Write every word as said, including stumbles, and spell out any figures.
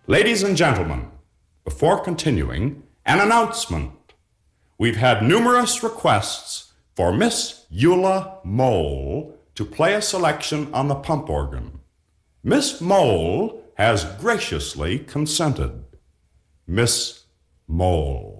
Ladies and gentlemen, before continuing, an announcement. We've had numerous requests for Miss Eula Mole to play a selection on the pump organ. Miss Mole has graciously consented. Miss Mole.